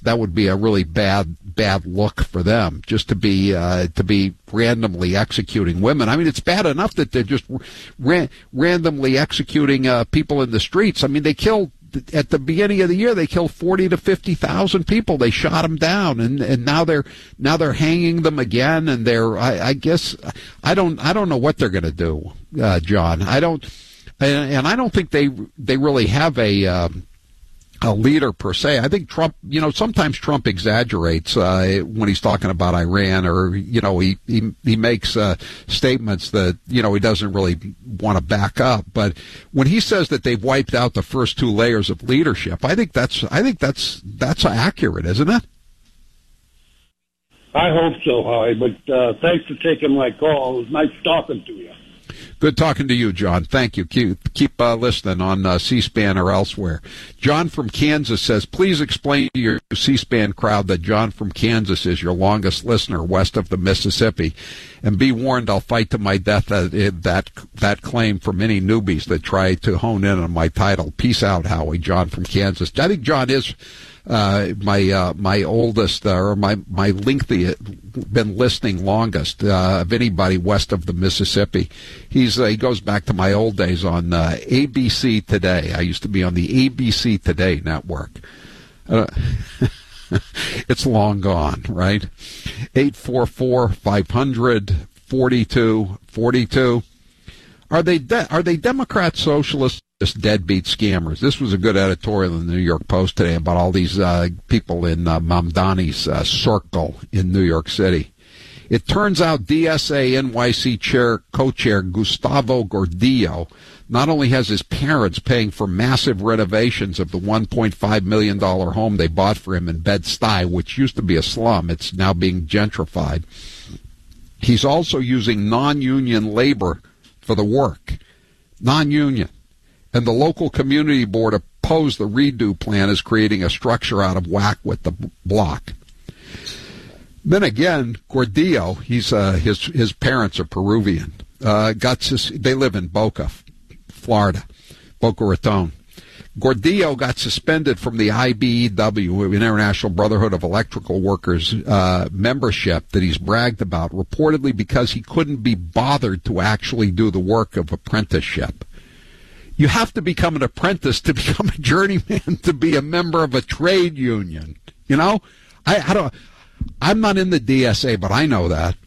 that would be a really bad look for them, just to be randomly executing women. I mean, it's bad enough that they're just randomly executing people in the streets. I mean, they killed at the beginning of the year. They killed 40 to 50,000 people. They shot them down, and now they're hanging them again. And I guess I don't know what they're going to do, John. I don't think they really have a leader per se. I think Trump, sometimes Trump exaggerates when he's talking about Iran, or he makes statements that he doesn't really want to back up. But when he says that they've wiped out the first two layers of leadership, I think that's accurate, isn't it? I hope so, Howie. But thanks for taking my call. It was nice talking to you. Good talking to you, John. Thank you. Keep listening on C-SPAN or elsewhere. John from Kansas says, please explain to your C-SPAN crowd that John from Kansas is your longest listener west of the Mississippi. And be warned, I'll fight to my death that claim from any newbies that try to hone in on my title. Peace out, Howie. John from Kansas. I think John is my oldest, or my lengthy, been listening longest of anybody west of the Mississippi. He goes back to my old days on ABC Today. I used to be on the ABC Today network. It's long gone, right? 844-500-4242. Are they Democrat socialists? Just deadbeat scammers. This was a good editorial in the New York Post today about all these people in Mamdani's circle in New York City. It turns out DSA NYC co-chair Gustavo Gordillo not only has his parents paying for massive renovations of the $1.5 million home they bought for him in Bed-Stuy, which used to be a slum. It's now being gentrified. He's also using non-union labor for the work. Non-union. And the local community board opposed the redo plan as creating a structure out of whack with the block. Then again, Gordillo, his parents are Peruvian. They live in Boca, Florida, Boca Raton. Gordillo got suspended from the IBEW, International Brotherhood of Electrical Workers, membership that he's bragged about, reportedly because he couldn't be bothered to actually do the work of apprenticeship. You have to become an apprentice to become a journeyman, to be a member of a trade union. I'm not in the DSA, but I know that.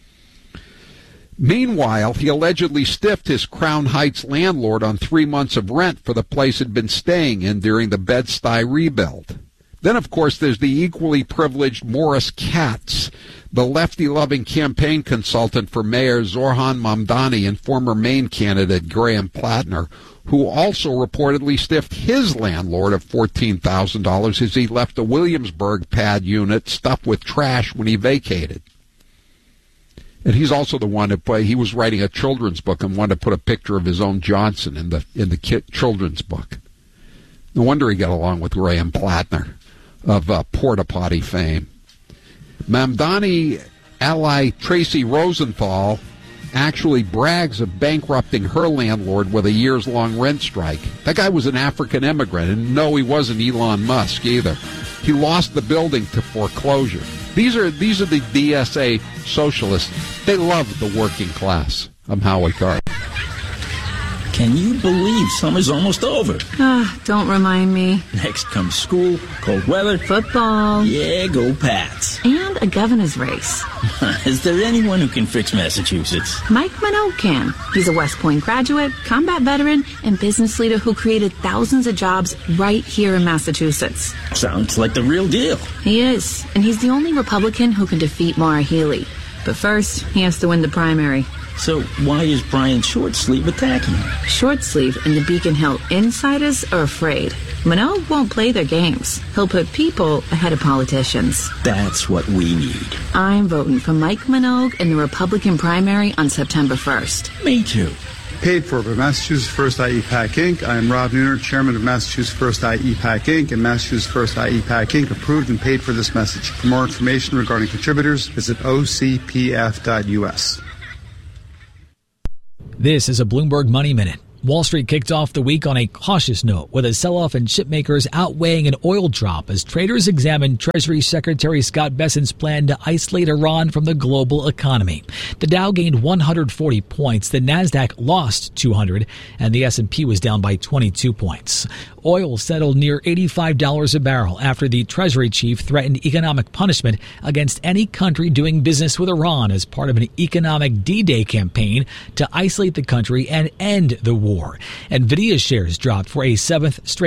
Meanwhile, he allegedly stiffed his Crown Heights landlord on 3 months of rent for the place he'd been staying in during the Bed-Stuy rebuild. Then, of course, there's the equally privileged Morris Katz, the lefty-loving campaign consultant for Mayor Zoran Mamdani and former Maine candidate Graham Plattner, who also reportedly stiffed his landlord of $14,000 as he left a Williamsburg pad unit stuffed with trash when he vacated. And he's also the one he was writing a children's book and wanted to put a picture of his own Johnson in the children's book. No wonder he got along with Graham Plattner of Porta Potty fame. Mamdani ally Tracy Rosenthal actually brags of bankrupting her landlord with a years-long rent strike. That guy was an African immigrant, and no, he wasn't Elon Musk either. He lost the building to foreclosure. These are the DSA socialists. They love the working class. I'm Howie Carr. Can you believe summer's almost over? Don't remind me. Next comes school, cold weather, football. Yeah, go Pats. And a governor's race. Is there anyone who can fix Massachusetts? Mike Minogue can. He's a West Point graduate, combat veteran, and business leader who created thousands of jobs right here in Massachusetts. Sounds like the real deal. He is, and he's the only Republican who can defeat Maura Healey. But first, he has to win the primary. So why is Brian Shortsleeve attacking him? Shortsleeve and the Beacon Hill insiders are afraid. Minogue won't play their games. He'll put people ahead of politicians. That's what we need. I'm voting for Mike Minogue in the Republican primary on September 1st. Me too. Paid for by Massachusetts First IEPAC Inc. I am Rob Nooner, Chairman of Massachusetts First IEPAC Inc. and Massachusetts First IEPAC Inc. approved and paid for this message. For more information regarding contributors, visit ocpf.us. This is a Bloomberg Money Minute. Wall Street kicked off the week on a cautious note, with a sell-off in chip makers outweighing an oil drop as traders examined Treasury Secretary Scott Bessent's plan to isolate Iran from the global economy. The Dow gained 140 points, the Nasdaq lost 200, and the S&P was down by 22 points. Oil settled near $85 a barrel after the Treasury chief threatened economic punishment against any country doing business with Iran as part of an economic D-Day campaign to isolate the country and end the war. NVIDIA shares dropped for a seventh straight